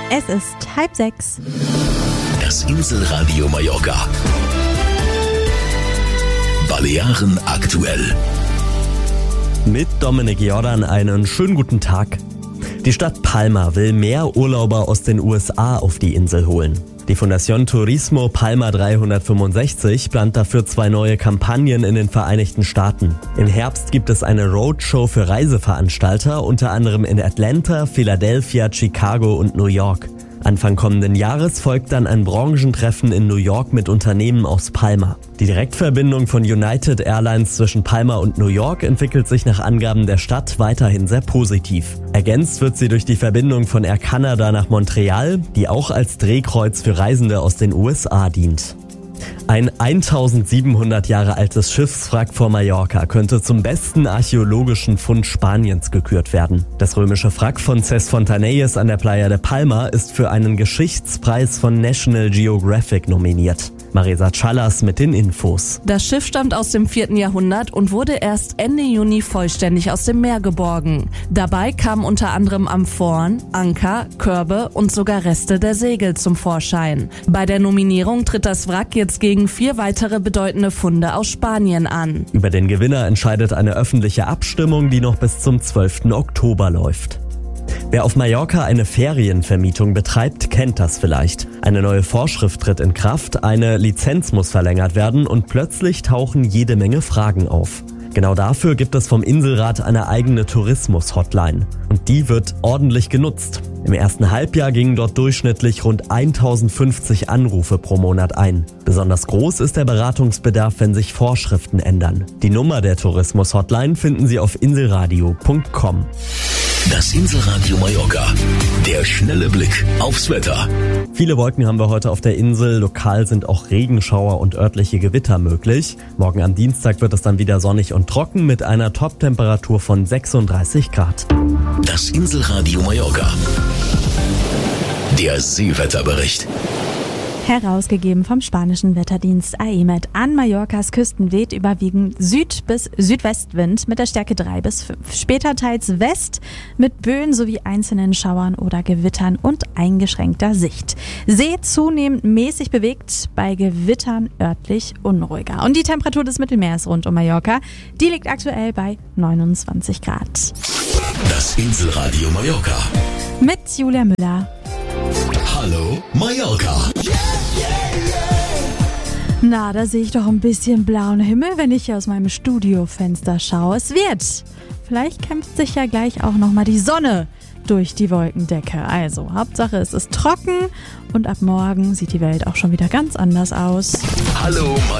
Es ist 5:30. Das Inselradio Mallorca. Balearen aktuell. Mit Dominik Jordan einen schönen guten Tag. Die Stadt Palma will mehr Urlauber aus den USA auf die Insel holen. Die Fundación Turismo Palma 365 plant dafür 2 neue Kampagnen in den Vereinigten Staaten. Im Herbst gibt es eine Roadshow für Reiseveranstalter, unter anderem in Atlanta, Philadelphia, Chicago und New York. Anfang kommenden Jahres folgt dann ein Branchentreffen in New York mit Unternehmen aus Palma. Die Direktverbindung von United Airlines zwischen Palma und New York entwickelt sich nach Angaben der Stadt weiterhin sehr positiv. Ergänzt wird sie durch die Verbindung von Air Canada nach Montreal, die auch als Drehkreuz für Reisende aus den USA dient. Ein 1700 Jahre altes Schiffswrack vor Mallorca könnte zum besten archäologischen Fund Spaniens gekürt werden. Das römische Wrack von Ces Fontanelles an der Playa de Palma ist für einen Geschichtspreis von National Geographic nominiert. Marisa Chalas mit den Infos. Das Schiff stammt aus dem 4. Jahrhundert und wurde erst Ende Juni vollständig aus dem Meer geborgen. Dabei kamen unter anderem Amphoren, Anker, Körbe und sogar Reste der Segel zum Vorschein. Bei der Nominierung tritt das Wrack jetzt gegen 4 weitere bedeutende Funde aus Spanien an. Über den Gewinner entscheidet eine öffentliche Abstimmung, die noch bis zum 12. Oktober läuft. Wer auf Mallorca eine Ferienvermietung betreibt, kennt das vielleicht. Eine neue Vorschrift tritt in Kraft, eine Lizenz muss verlängert werden und plötzlich tauchen jede Menge Fragen auf. Genau dafür gibt es vom Inselrat eine eigene Tourismus-Hotline. Und die wird ordentlich genutzt. Im ersten Halbjahr gingen dort durchschnittlich rund 1050 Anrufe pro Monat ein. Besonders groß ist der Beratungsbedarf, wenn sich Vorschriften ändern. Die Nummer der Tourismus-Hotline finden Sie auf inselradio.com. Das Inselradio Mallorca. Der schnelle Blick aufs Wetter. Viele Wolken haben wir heute auf der Insel. Lokal sind auch Regenschauer und örtliche Gewitter möglich. Morgen am Dienstag wird es dann wieder sonnig und trocken mit einer Top-Temperatur von 36 Grad. Das Inselradio Mallorca. Der Seewetterbericht. Herausgegeben vom spanischen Wetterdienst AEMET. An Mallorcas Küsten weht überwiegend Süd- bis Südwestwind mit der Stärke 3 bis 5. Später teils West mit Böen sowie einzelnen Schauern oder Gewittern und eingeschränkter Sicht. See zunehmend mäßig bewegt, bei Gewittern örtlich unruhiger. Und die Temperatur des Mittelmeers rund um Mallorca, die liegt aktuell bei 29 Grad. Das Inselradio Mallorca. Mit Julia Müller. Hallo Mallorca. Na, da sehe ich doch ein bisschen blauen Himmel, wenn ich hier aus meinem Studiofenster schaue. Es wird. Vielleicht kämpft sich ja gleich auch nochmal die Sonne durch die Wolkendecke. Also, Hauptsache es ist trocken und ab morgen sieht die Welt auch schon wieder ganz anders aus. Hallo